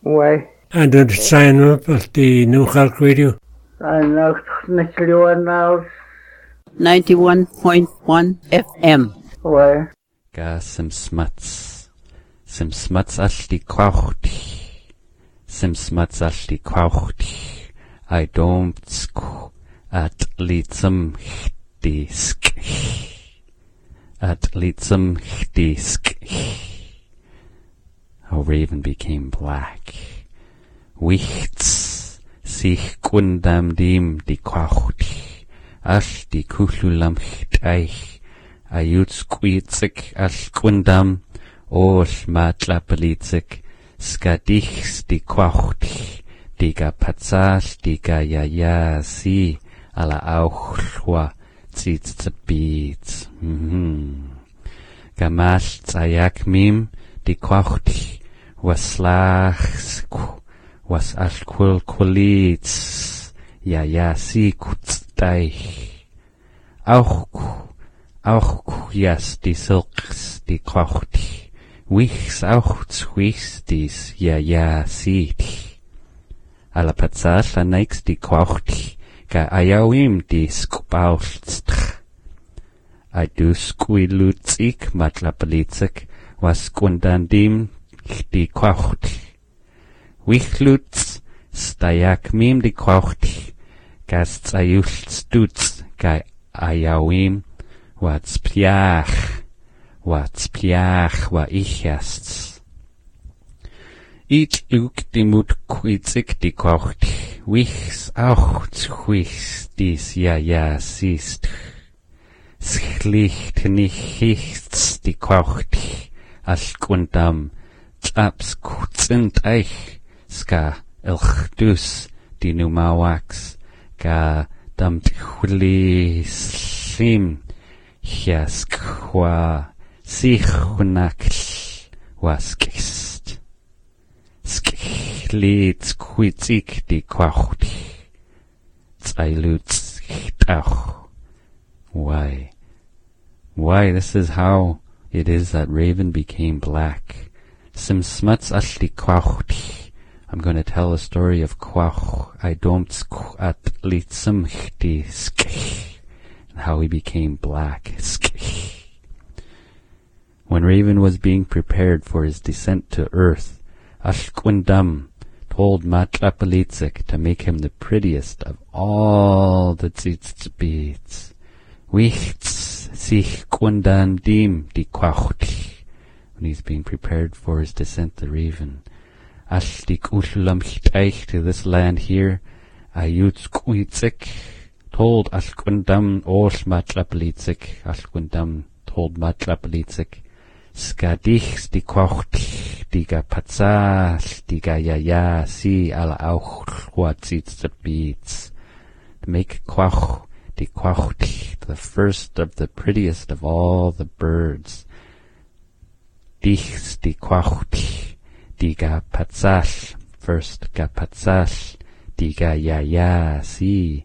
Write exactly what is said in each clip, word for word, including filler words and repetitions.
Why? And did sign up at the New Halk Radio? I know now. ninety-one point one F M. Why? Ga sim smuts. Sim smuts ashti kwauchti. Sim smuts ashti kwauchti. I don't sku at litsum disk. At litsum disk. How Raven became black. Wichts sich kundam dim di kwauchti. Ash di kululam cht'eich. Ayut squeetzik ash kundam. Osh matlapelitzik. Skadichs di kwauchti. Diga patsash diga yaya si. Ala auchwa tzitzabit. Gamash tzayak mim di kwauchti. Waslach was ashkul kulitz. Yaya si kutzteich. Auch auch jas die silks die kwauchti. Wichs auch zwichs dies yaya sit. Ala patsash la neix di kwauchti. Ga ayawim di skpaulstch. Adu squilutzik matlapelitzik was kundandim di kwauchti. Wichlutz stayak mim di kwauchti. Gas tsayulstutz ga ayawim wats piach. Wats piach wa ichasts. Ich uk di mut quitzik di kwauchti. Wichs auch zwichs dies ja ja siehst. Schlicht nichts die kwauchti. As kundam tsaps kutzend eich. Ska elchdus di numawax. Ga dam tchuli slim. Hiaskwa sichunakl waskist. Skichlitz quitzik di kwauchti. Tzailutz chtach. Why? Why, this is how it is that Raven became black. Sim smuts ashli kwauchti. I'm going to tell a story of kwauch. I don't at litzum chti skich. And how he became black. Skich. When Raven was being prepared for his descent to earth, Ashkwindam told Matlapelitzik to make him the prettiest of all the tzitzbeats. Wichts sich kundan dim di kwauchti. When he's being prepared for his descent to Raven. Ashtik ushlam cht'eich to this land here. Ayut squitzik told Ashkwindam osh Matlapelitzik. Ashkwindam told Matlapelitzik. Skadichs di kwauchti. Diga patzach, diga yaya, si ala auch watzitz the beats. To make kwauch, di kwauchti, the first of the prettiest of all the birds. Dichs di kwauchti, diga patzach, first ga patzach, diga yaya, si.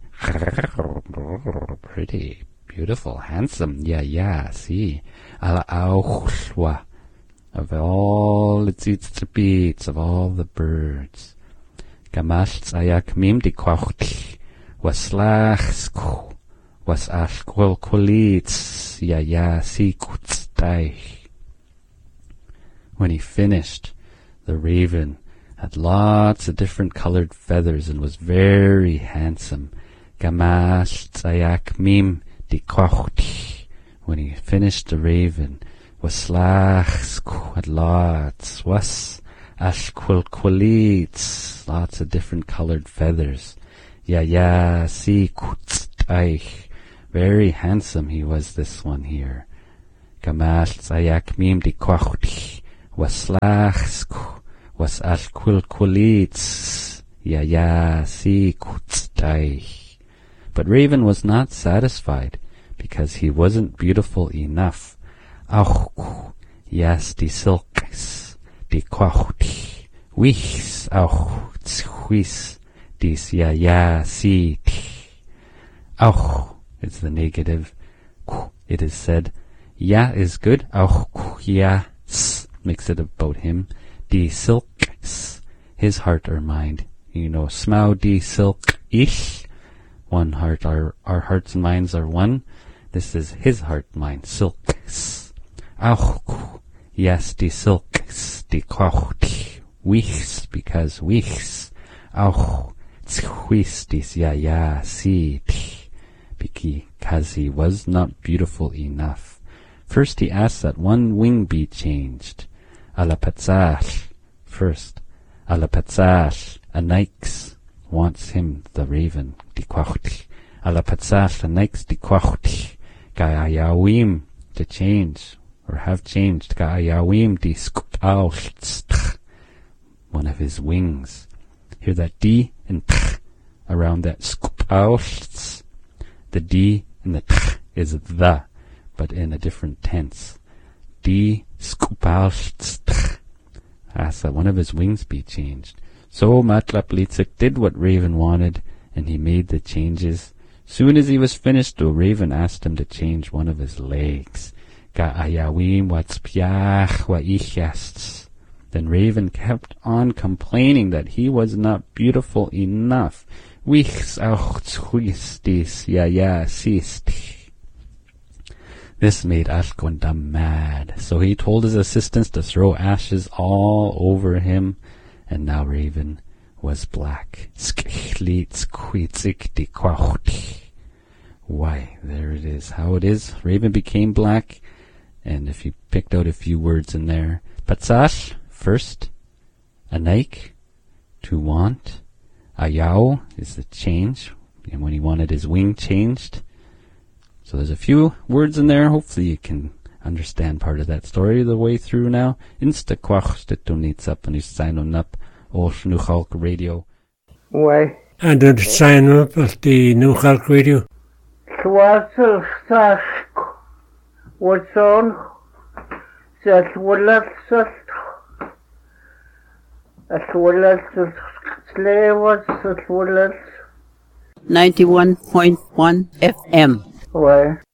Pretty, beautiful, handsome, yaya, si. Ala auch wa. Of all the tzitzbeats, of all the birds. Gamash tzayak mim di kwauchti. Waslach sku. Was ashkwel kulitz. Ya ya si kutzteich. When he finished, the raven had lots of different colored feathers and was very handsome. Gamash tzayak mim di kwauchti. When he finished, the raven Waslach had lots, was ashkwilkwilits, lots of different colored feathers. Ya ya si kutzteich, very handsome he was, this one here. Gamash tzayak mim di kwauchti, waslach was ashkwilkwilits, ya ya si kutzteich. But Raven was not satisfied, because he wasn't beautiful enough. Auch, jas die silks, die kwauchti. Wichs auch, zwies, dies ja ja sieht. Auch is the negative. It is said, ja is good. Auch ja makes it about him. Die silks, his heart or mind. You know, smau di silk ish. One heart, our, our hearts and minds are one. This is his heart, mind, silks. Auch, yes, die silks, die kocht, wichs, because wichs. Auch, zhuis, dis ya ya, si, because he was not beautiful enough. First he asked that one wing be changed. Alapatzach, first. Alapatzach, a nikes, wants him, the raven, die kocht. Alapatzach, a nikes, die kocht. Ga'ayawim, to change, or have changed. Ga'ayawim, di skupalst, one of his wings. Hear that di and tch around that skupalst. The di and the tch is the, but in a different tense. Di skupalst. Asked that one of his wings be changed. So Matlaplitzik did what Raven wanted, and he made the changes. Soon as he was finished, the raven asked him to change one of his legs. Ga'ayawim watspiach wa'ichasts. Then Raven kept on complaining that he was not beautiful enough. Wichs auch zhuistis ya ya sisti. This made Ashkwanda mad, so he told his assistants to throw ashes all over him, and now Raven was black. Why, there it is. How it is. Raven became black, and if you picked out a few words in there, Patsash, first. Anaik, to want. Ayao is the change, and when he wanted his wing changed. So there's a few words in there. Hopefully you can understand part of that story the way through now. Insta kwach stitunitsap and usainunap or Nuchalk Radio. Why? And then sign up at the Nuchalk Radio. Swazel Sask what's on? That Willet Salt. That Willet Slave was that Willet ninety-one point one F M. Why?